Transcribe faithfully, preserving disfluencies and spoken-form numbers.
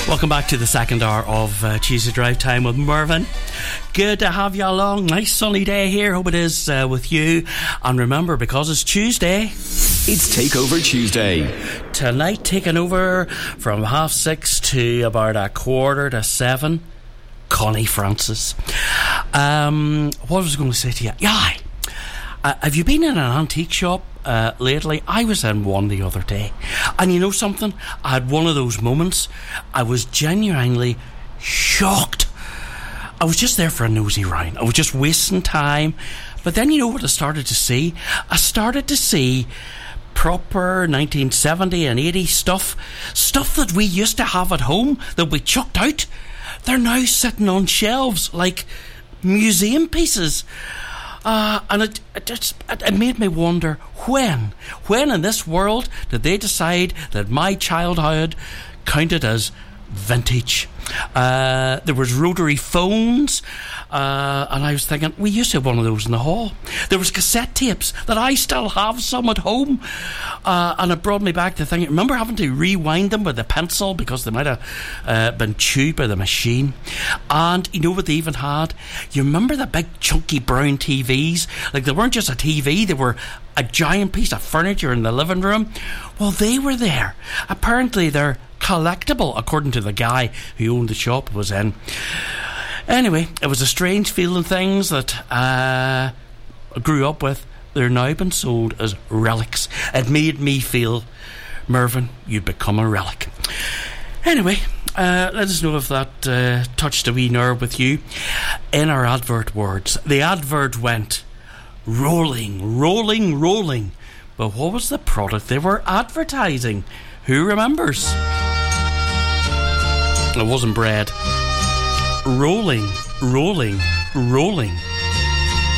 Welcome back to the second hour of uh, Tuesday Drive Time with Mervyn. Good to have you along. Nice sunny day here. Hope it is uh, with you. And remember, because it's Tuesday, it's Takeover Tuesday. Tonight, taking over from half six to about a quarter to seven, Connie Francis. Um, what was I going to say to you? Yeah, uh, have you been in an antique shop uh, lately? I was in one the other day, and you know something? I had one of those moments. I was genuinely shocked. I was just there for a nosy round. I was just wasting time. But then you know what I started to see? I started to see proper nineteen seventy and eighty stuff. Stuff that we used to have at home that we chucked out. They're now sitting on shelves like museum pieces. Uh, and it, it just it made me wonder, when? When in this world did they decide that my childhood counted as vintage? Uh, there was rotary phones, uh, and I was thinking, we used to have one of those in the hall. There was cassette tapes that I still have some at home, uh, and it brought me back to thinking, remember having to rewind them with a pencil because they might have uh, been chewed by the machine. And you know what they even had? You remember the big chunky brown T Vs? Like, they weren't just a T V, they were a giant piece of furniture in the living room. Well, they were there. Apparently they're collectible, according to the guy who owned the shop was in. Anyway, it was a strange feeling, things that uh, I grew up with. They're now been sold as relics. It made me feel, Mervyn, you'd become a relic. Anyway, uh, let us know if that uh, touched a wee nerve with you. In our advert words, the advert went rolling, rolling, rolling. But what was the product they were advertising? Who remembers? It wasn't bread. Rolling, rolling, rolling.